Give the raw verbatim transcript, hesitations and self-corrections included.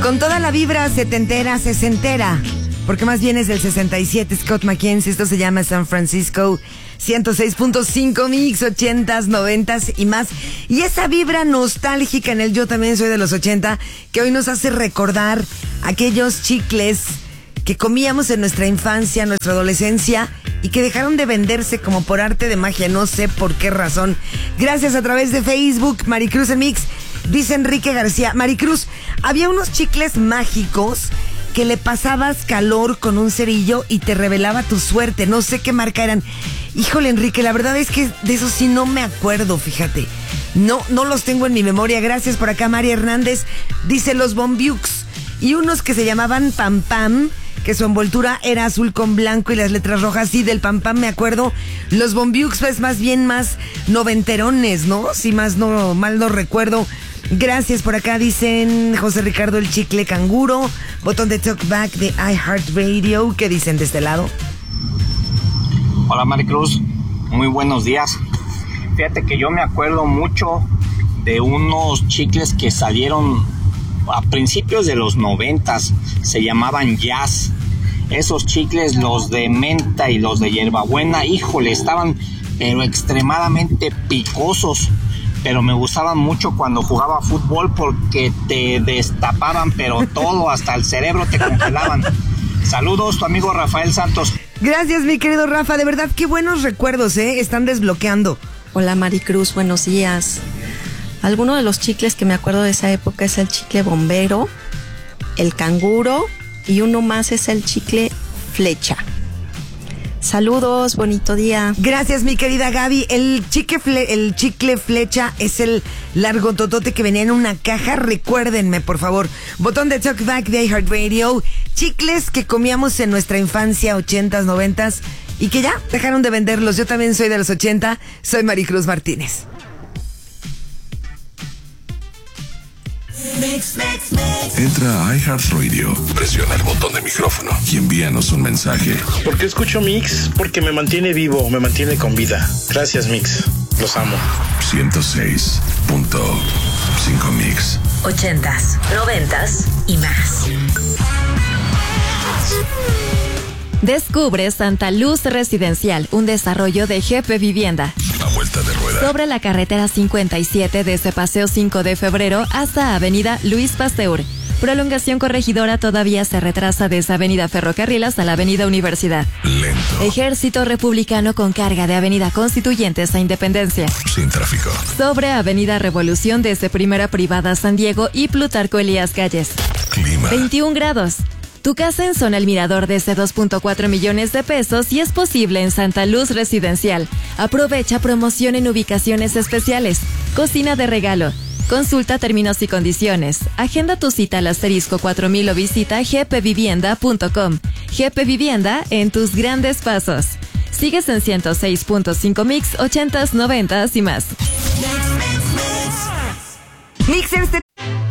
Con toda la vibra setentera, sesentera, porque más bien es del sesenta y siete, Scott McKenzie. Esto se llama San Francisco, ciento seis punto cinco mix, ochentas, noventas y más. Y esa vibra nostálgica en el Yo También Soy de los ochenta, que hoy nos hace recordar aquellos chicles que comíamos en nuestra infancia, nuestra adolescencia, y que dejaron de venderse como por arte de magia, no sé por qué razón. Gracias a través de Facebook, Maricruz en Mix, dice Enrique García. Maricruz, había unos chicles mágicos que le pasabas calor con un cerillo y te revelaba tu suerte. No sé qué marca eran. Híjole, Enrique, la verdad es que de eso sí no me acuerdo, fíjate. No, no los tengo en mi memoria. Gracias por acá, María Hernández. Dice los Bombiux. Y unos que se llamaban Pam Pam, que su envoltura era azul con blanco y las letras rojas. Sí, del Pam Pam me acuerdo. Los Bombiux, pues más bien más noventerones, ¿no? Si más no, mal no recuerdo. Gracias por acá, dicen José Ricardo el chicle canguro. Botón de talkback de iHeartRadio. ¿Qué dicen de este lado? Hola Maricruz, muy buenos días. Fíjate que yo me acuerdo mucho de unos chicles que salieron a principios de los noventas. Se llamaban Jazz. Esos chicles, los de menta y los de hierbabuena, híjole, estaban pero extremadamente picosos. Pero me gustaban mucho cuando jugaba fútbol porque te destapaban, pero todo, hasta el cerebro te congelaban. Saludos, tu amigo Rafael Santos. Gracias, mi querido Rafa. De verdad, qué buenos recuerdos, ¿eh? Están desbloqueando. Hola, Maricruz, buenos días. Alguno de los chicles que me acuerdo de esa época es el chicle bombero, el canguro y uno más es el chicle flecha. Saludos, bonito día. Gracias, mi querida Gaby. El chicle, fle- el chicle flecha es el largo totote que venía en una caja. Recuérdenme, por favor. Botón de talkback de iHeartRadio. Chicles que comíamos en nuestra infancia, ochentas, noventas, y que ya dejaron de venderlos. Yo también soy de los ochenta. Soy Maricruz Martínez. Mix, mix, mix. Entra a iHeartRadio, presiona el botón de micrófono y envíanos un mensaje. ¿Por qué escucho Mix? Porque me mantiene vivo, me mantiene con vida. Gracias, Mix. Los amo. ciento seis punto cinco Mix. Ochentas, noventas y más. Descubre Santa Luz Residencial, un desarrollo de G P Vivienda. A vuelta de rueda. Sobre la carretera cincuenta y siete desde Paseo cinco de febrero hasta Avenida Luis Pasteur. Prolongación Corregidora todavía se retrasa desde Avenida Ferrocarril hasta la Avenida Universidad. Lento. Ejército Republicano con carga de Avenida Constituyentes a Independencia. Sin tráfico. Sobre Avenida Revolución desde Primera Privada San Diego y Plutarco Elías Calles. Clima. veintiún grados. Tu casa en Zona El Mirador desde dos punto cuatro millones de pesos y es posible en Santa Luz Residencial. Aprovecha promoción en ubicaciones especiales. Cocina de regalo. Consulta términos y condiciones. Agenda tu cita al asterisco cuatro mil o visita g p vivienda punto com. G P Vivienda en tus grandes pasos. Sigues en ciento seis punto cinco Mix, ochentas, noventas y más. Mixers, te